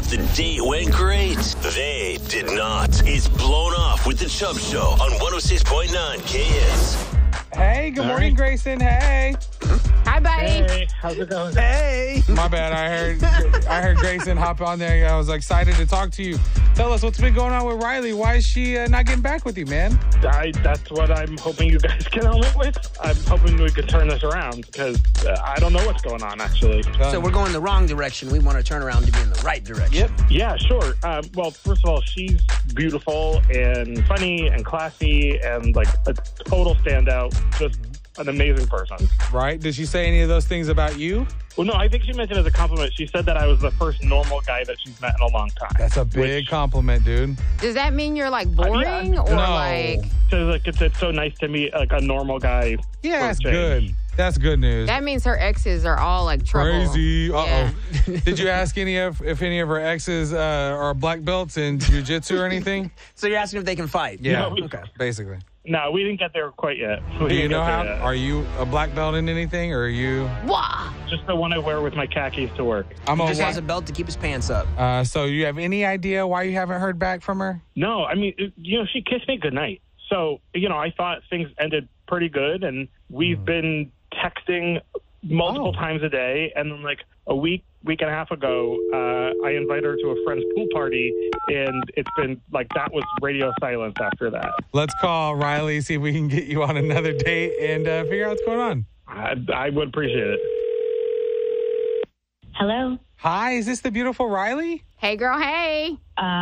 thought the date went great? They did not. It's Blown Off with the Chubb Show on 106.9 KS. Hey, good morning, Grayson. Hey. Hi, buddy. Hey, how's it going? Hey. My bad. I heard Grayson hop on there. I was excited to talk to you. Tell us what's been going on with Riley. Why is she not getting back with you, man? That's what I'm hoping you guys can help me with. I'm hoping we could turn this around because I don't know what's going on, actually. So we're going the wrong direction. We want to turn around to be in the right direction. Yep. Yeah, sure. Well, first of all, she's beautiful and funny and classy and like a total standout. Just an amazing person. Right? Did she say any of those things about you? Well, no, I think she meant it as a compliment. She said that I was the first normal guy that she's met in a long time. That's a big compliment, dude. Does that mean you're like boring or No. like? So like, it's so nice to meet like a normal guy. Yeah, for a that's change. good. That's good news. That means her exes are all like trouble. Crazy. Uh-oh. Yeah. Did you ask if any of her exes are black belts in jiu-jitsu or anything? So you're asking if they can fight? Yeah. No, Okay. Basically. No, we didn't get there quite yet. Do you know how? Are you a black belt in anything, or are you? Wah! Just the one I wear with my khakis to work. I'm He a just has a belt to keep his pants up. So you have any idea why you haven't heard back from her? No, I mean, she kissed me goodnight. So, I thought things ended pretty good, and we've been texting multiple times a day. And then, like, a week and a half ago, I invited her to a friend's pool party, and it's been, like, that was radio silence after that. Let's call Riley, see if we can get you on another date and figure out what's going on. I would appreciate it. Hello. Hi, is this the beautiful Riley? Hey, girl. Hey.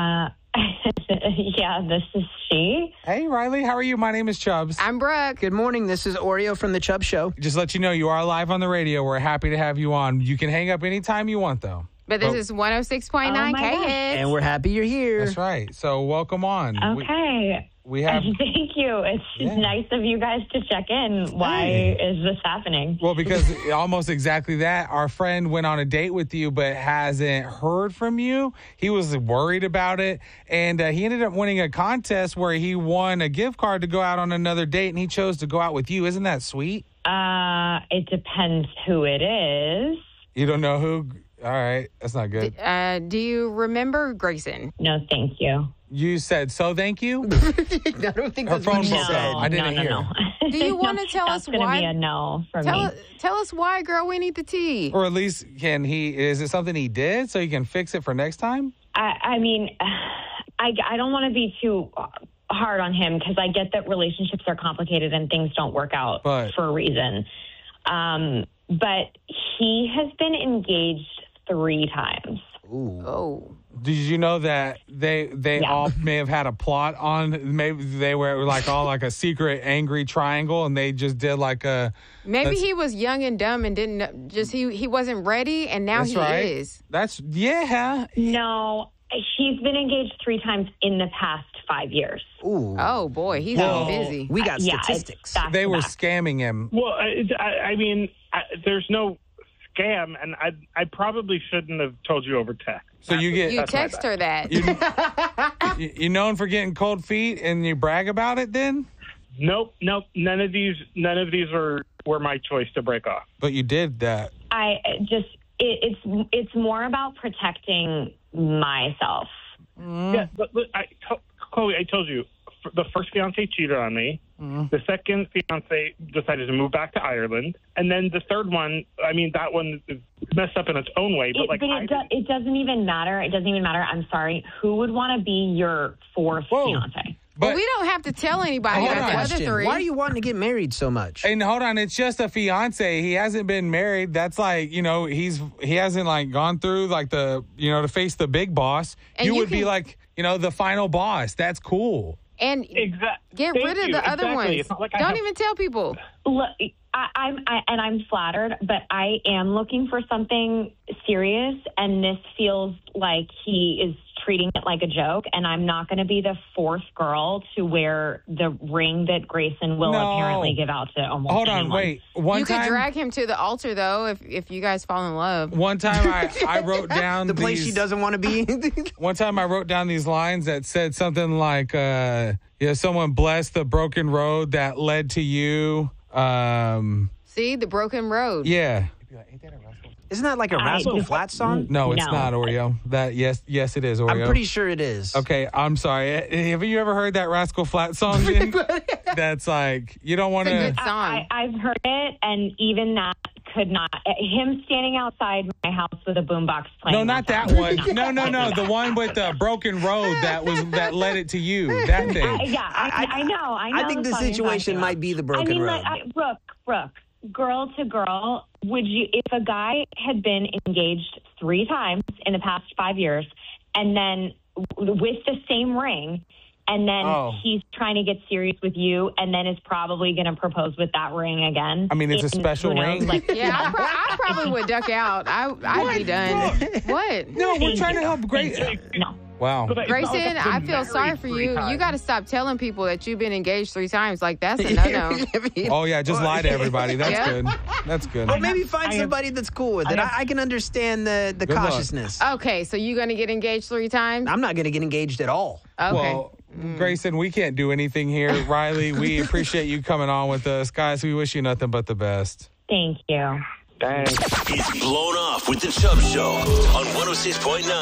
Yeah, this is she. Hey, Riley, how are you? My name is Chubbs. I'm Brooke. Good morning. This is Oreo from the Chubb Show. Just let you know you are live on the radio. We're happy to have you on. You can hang up anytime you want, though. But this is 106.9 Oh, my gosh. KS. And we're happy you're here. That's right. So welcome on. Okay. We have... Thank you. It's nice of you guys to check in. Why is this happening? Well, because almost exactly that. Our friend went on a date with you but hasn't heard from you. He was worried about it, and he ended up winning a contest where he won a gift card to go out on another date, and he chose to go out with you. Isn't that sweet? It depends who it is. You don't know who? All right. That's not good. Do you remember Grayson? No, thank you. You said, so thank you? I don't think Her that's phone what she broke said. up. I didn't hear. No. Do you want to tell us That's going to why? be a no for me. Tell us why, girl. We need the tea. Or at least, is it something he did so he can fix it for next time? I mean, I don't want to be too hard on him because I get that relationships are complicated and things don't work out for a reason. But he has been engaged 3 times. Ooh. Oh. Did you know that they all may have had a plot on? Maybe they were like all like a secret angry triangle, and they just did like a. Maybe he was young and dumb and didn't know, he wasn't ready, and now That's he right. is. That's No, he's been engaged 3 times in the past 5 years. Ooh. Oh boy, he's been busy. We got Yeah, it's statistics. back They to were back. scamming him. Well, I mean, there's no scam, and I probably shouldn't have told you over text. So you get You text her that. you known for getting cold feet, and you brag about it. Then Nope. None of these were my choice to break off. but you did that. It's more about protecting myself. Yeah, but Chloe, I told you, the first fiance cheated on me. The second fiance decided to move back to Ireland, and then the third one, I mean, that one is messed up in its own way. But It doesn't even matter. It doesn't even matter. I'm sorry. Who would want to be your 4th fiance? But we don't have to tell anybody Hold about on. the other Question. 3. Why are you wanting to get married so much? And hold on, it's just a fiance. He hasn't been married. That's like, he hasn't like gone through like to face the big boss. And you you would be can- like, the final boss. That's cool. And get rid of the other ones. It's not like Don't even tell people. Look, I'm flattered, but I am looking for something serious, and this feels like he is treating it like a joke, and I'm not going to be the 4th girl to wear the ring that Grayson will apparently give out to almost Hold on, anyone. wait. One You time, could drag him to the altar, though, if you guys fall in love. One time I wrote down The place she these- doesn't want to be. One time I wrote down these lines that said something like, someone blessed the broken road that led to you. See, the broken road. Yeah. Isn't that like a Rascal Flatts song? No, it's not, Oreo. Yes, it is, Oreo. I'm pretty sure it is. Okay, I'm sorry. Have you ever heard that Rascal Flatts song, Jen? That's like, you don't want to... It's a good song. I've heard it, and even that could not... Him standing outside my house with a boombox playing... No, not that one. No. The one with the broken road that led it to you. That thing. I know. I think the situation might be the broken road. Brooke, girl to girl, would you... If a guy had been engaged 3 times in the past 5 years, and then with the same ring... And then he's trying to get serious with you, and then is probably going to propose with that ring again. I mean, it's a special ring. Yeah, I probably would duck out. I'd be done. What? No, we're trying to help Grayson. No. Wow. Grayson, I feel sorry for you. You got to stop telling people that you've been engaged 3 times. Like, that's a no-no. Oh, yeah, just lie to everybody. That's good. That's good. Well, maybe find somebody that's cool with it. I can understand the cautiousness. Okay, so you going to get engaged 3 times? I'm not going to get engaged at all. Okay. Well, Grayson, we can't do anything here. Riley, we appreciate you coming on with us. Guys, we wish you nothing but the best. Thank you. Thanks. It's Blown Off with the Chubb Show on 106.9